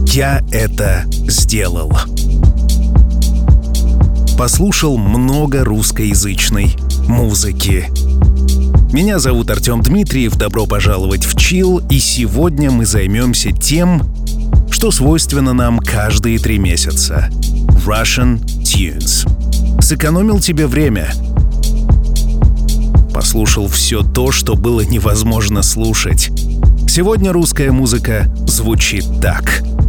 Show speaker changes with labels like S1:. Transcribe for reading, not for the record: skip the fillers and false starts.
S1: Я это сделал. Послушал много русскоязычной музыки. Меня зовут Артем Дмитриев, добро пожаловать в Chill, и сегодня мы займемся тем, что свойственно нам каждые 3 месяца. Russian Tunes. Сэкономил тебе время. Послушал все то, что было невозможно слушать. Сегодня русская музыка звучит так.